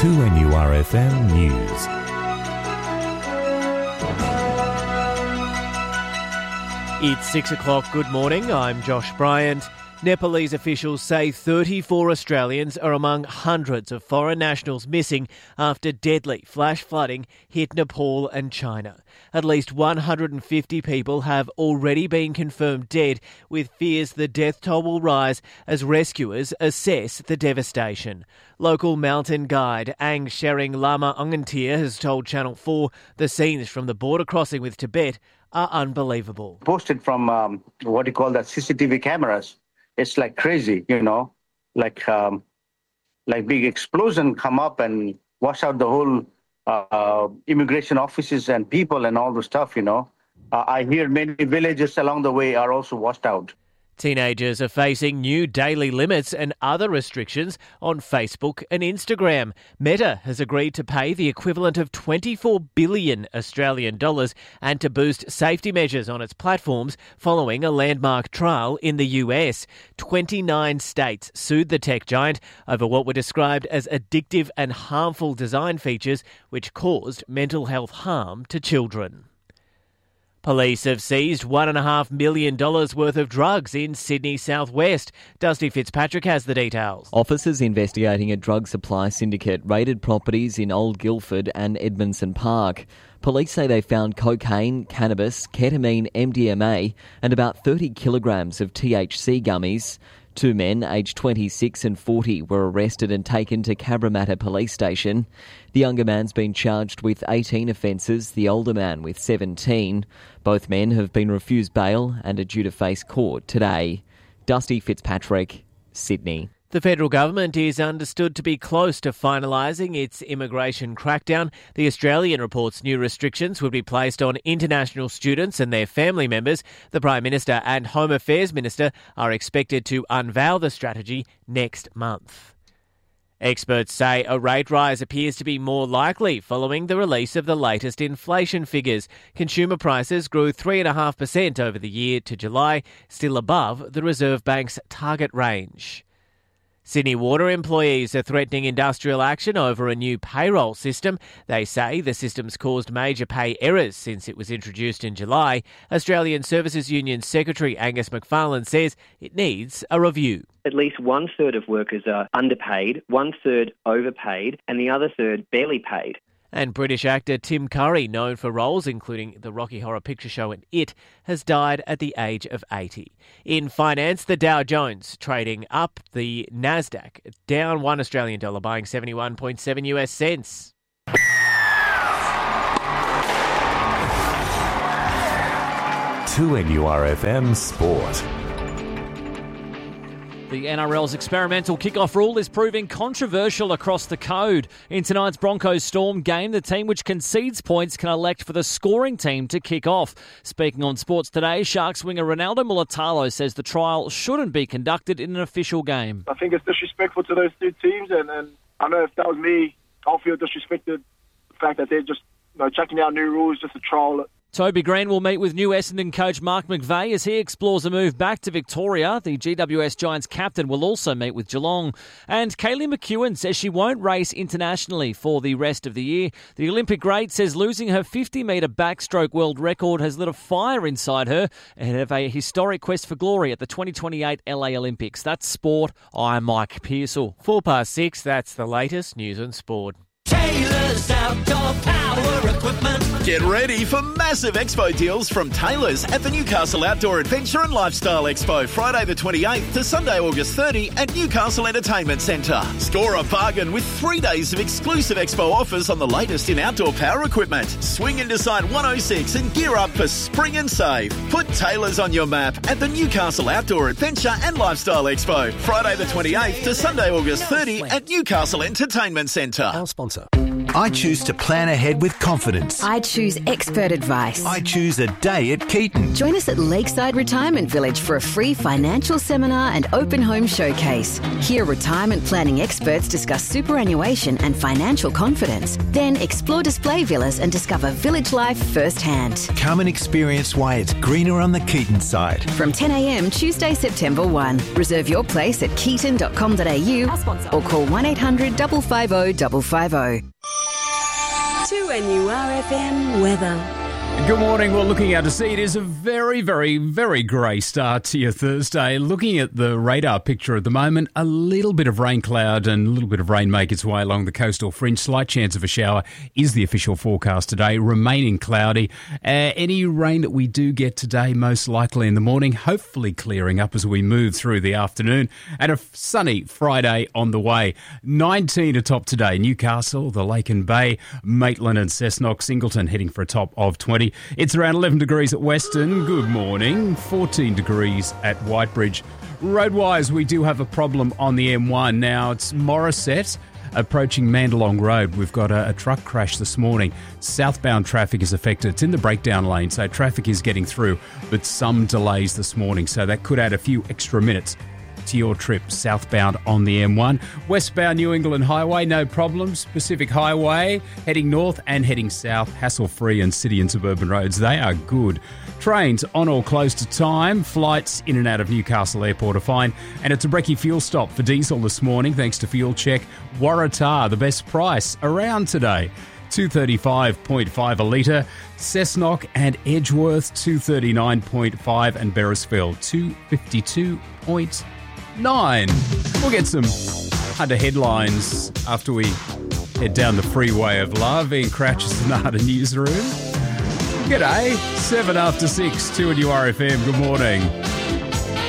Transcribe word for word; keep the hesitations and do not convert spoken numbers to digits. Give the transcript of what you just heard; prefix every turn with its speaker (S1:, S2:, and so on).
S1: two N U R F M News.
S2: It's six o'clock. Good morning. I'm Josh Bryant. Nepalese officials say thirty-four Australians are among hundreds of foreign nationals missing after deadly flash flooding hit Nepal and China. At least one hundred fifty people have already been confirmed dead, with fears the death toll will rise as rescuers assess the devastation. Local mountain guide Ang Shering Lama Ungantir has told Channel four the scenes from the border crossing with Tibet are unbelievable.
S3: Posted from um, what do you call that, C C T V cameras. It's like crazy, you know, like um, like big explosion come up and wash out the whole uh, immigration offices and people and all the stuff, you know. Uh, I hear many villages along the way are also washed out.
S2: Teenagers are facing new daily limits and other restrictions on Facebook and Instagram. Meta has agreed to pay the equivalent of twenty-four billion Australian dollars and to boost safety measures on its platforms following a landmark trial in the U S. twenty-nine states sued the tech giant over what were described as addictive and harmful design features which caused mental health harm to children. Police have seized one point five million dollars worth of drugs in Sydney southwest. Dusty Fitzpatrick has the details.
S4: Officers investigating a drug supply syndicate raided properties in Old Guildford and Edmondson Park. Police say they found cocaine, cannabis, ketamine, M D M A and about thirty kilograms of T H C gummies. Two men, aged twenty-six and forty, were arrested and taken to Cabramatta Police Station. The younger man's been charged with eighteen offences, the older man with seventeen. Both men have been refused bail and are due to face court today. Dusty Fitzpatrick, Sydney.
S2: The federal government is understood to be close to finalising its immigration crackdown. The Australian reports new restrictions would be placed on international students and their family members. The Prime Minister and Home Affairs Minister are expected to unveil the strategy next month. Experts say a rate rise appears to be more likely following the release of the latest inflation figures. Consumer prices grew three point five percent over the year to July, still above the Reserve Bank's target range. Sydney Water employees are threatening industrial action over a new payroll system. They say the system's caused major pay errors since it was introduced in July. Australian Services Union Secretary Angus McFarlane says it needs a review.
S5: At least one third of workers are underpaid, one third overpaid, and the other third barely paid.
S2: And British actor Tim Curry, known for roles including the Rocky Horror Picture Show and It, has died at the age of eighty. In finance, the Dow Jones trading up, the Nasdaq down one Australian dollar, buying seventy-one point seven US cents.
S1: two N U R F M Sport.
S6: The N R L's experimental kickoff rule is proving controversial across the code. In tonight's Broncos Storm game, the team which concedes points can elect for the scoring team to kick off. Speaking on Sports Today, Sharks winger Ronaldo Mulatalo says the trial shouldn't be conducted in an official game.
S7: I think it's disrespectful to those two teams, and, and I know if that was me, I'll feel disrespected. The fact that they're just you know, checking out new rules just to trial it.
S6: Toby Green will meet with new Essendon coach Mark McVeigh as he explores a move back to Victoria. The G W S Giants captain will also meet with Geelong. And Kaylee McEwen says she won't race internationally for the rest of the year. The Olympic great says losing her fifty metre backstroke world record has lit a fire inside her ahead of a historic quest for glory at the twenty twenty-eight L A Olympics. That's sport. I'm Mike Pearsall.
S2: Four past six, that's the latest news on sport.
S8: Taylor's Outdoor Power Equipment.
S9: Get ready for massive expo deals from Taylor's at the Newcastle Outdoor Adventure and Lifestyle Expo, Friday the twenty-eighth to Sunday August thirtieth at Newcastle Entertainment Centre. Score a bargain with three days of exclusive expo offers on the latest in outdoor power equipment. Swing into Site one oh six and gear up for spring and save. Put Taylor's on your map at the Newcastle Outdoor Adventure and Lifestyle Expo, Friday the twenty-eighth to Sunday August thirtieth at Newcastle Entertainment Centre.
S1: Our sponsor.
S10: I choose to plan ahead with confidence.
S11: I choose expert advice.
S10: I choose a day at Keaton.
S11: Join us at Lakeside Retirement Village for a free financial seminar and open home showcase. Hear retirement planning experts discuss superannuation and financial confidence. Then explore display villas and discover village life firsthand.
S10: Come and experience why it's greener on the Keaton side.
S11: From ten a m Tuesday, September first. Reserve your place at keaton dot com dot a u or call one eight hundred five five zero five five zero.
S12: two N U R F M weather.
S13: Good morning. Well, looking out to sea, it is a very, very, very grey start to your Thursday. Looking at the radar picture at the moment, a little bit of rain cloud and a little bit of rain make its way along the coastal fringe. Slight chance of a shower is the official forecast today, remaining cloudy. Uh, any rain that we do get today, most likely in the morning, hopefully clearing up as we move through the afternoon. And a sunny Friday on the way. nineteen atop today. Newcastle, the Lake and Bay, Maitland and Cessnock, Singleton heading for a top of twenty. It's around eleven degrees at Western. Good morning. fourteen degrees at Whitebridge. Roadwise, we do have a problem on the M one. Now, it's Morisset approaching Mandalong Road. We've got a, a truck crash this morning. Southbound traffic is affected. It's in the breakdown lane, so traffic is getting through, but some delays this morning, so that could add a few extra minutes to your trip southbound on the M one. Westbound New England Highway, no problems. Pacific Highway, heading north and heading south, hassle-free, and city and suburban roads, they are good. Trains on or close to time. Flights in and out of Newcastle Airport are fine. And it's a brekkie fuel stop for diesel this morning, thanks to Fuel Check. Waratah, the best price around today. two thirty-five point five a litre. Cessnock and Edgeworth, two thirty-nine point five, and Beresfield, two fifty-two point nine. We'll get some under headlines after we head down the freeway of love. Ian Crouch's the Nada Newsroom. G'day, seven after six, two at U R F M. Good morning.